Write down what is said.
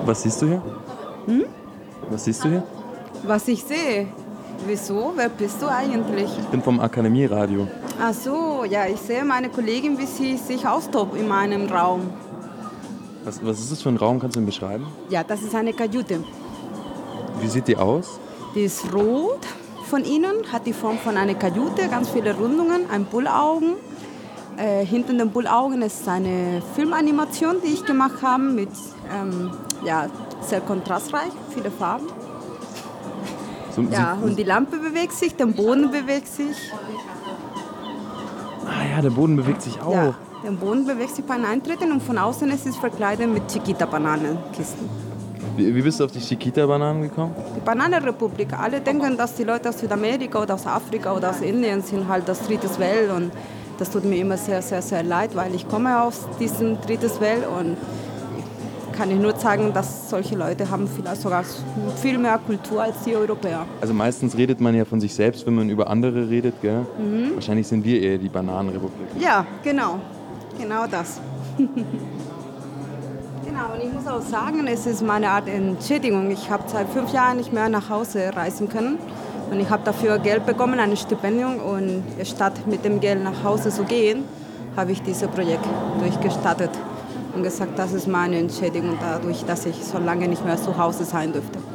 Was siehst du hier? Was siehst du hier? Was ich sehe? Wieso? Wer bist du eigentlich? Ich bin vom Akademieradio. Ach so, ja, ich sehe meine Kollegin, wie sie sich austobt in meinem Raum. Was ist das für ein Raum? Kannst du ihn beschreiben? Ja, das ist eine Kajüte. Wie sieht die aus? Die ist rot von innen, hat die Form von einer Kajüte, ganz viele Rundungen, ein Bullaugen. Hinter den Bullaugen ist eine Filmanimation, die ich gemacht habe, mit sehr kontrastreich, viele Farben. Ja, und die Lampe bewegt sich, der Boden bewegt sich. Ah ja, der Boden bewegt sich auch. Ja, der Boden bewegt sich beim Eintreten und von außen ist es verkleidet mit Chiquita-Bananenkisten. Wie bist du auf die Chiquita-Bananen gekommen? Die Bananenrepublik. Alle denken, dass die Leute aus Südamerika oder aus Afrika oder aus Indien sind halt das drittes Welt. Und das tut mir immer sehr, sehr, sehr leid, weil ich komme aus diesem drittes Welt und kann ich nur sagen, dass solche Leute haben vielleicht sogar viel mehr Kultur als die Europäer. Also meistens redet man ja von sich selbst, wenn man über andere redet, gell? Wahrscheinlich sind wir eher die Bananenrepublik. Ja, genau. Genau das. Genau, und ich muss auch sagen, es ist meine Art Entschädigung. Ich habe seit 5 Jahren nicht mehr nach Hause reisen können. Und ich habe dafür Geld bekommen, ein Stipendium. Und statt mit dem Geld nach Hause zu gehen, habe ich dieses Projekt durchgestartet und gesagt, das ist meine Entschädigung dadurch, dass ich so lange nicht mehr zu Hause sein dürfte.